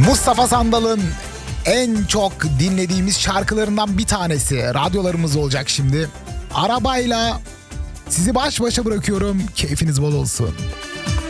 Mustafa Sandal'ın en çok dinlediğimiz şarkılarından bir tanesi. Radyolarımız olacak şimdi. Arabayla sizi baş başa bırakıyorum. Keyfiniz bol olsun.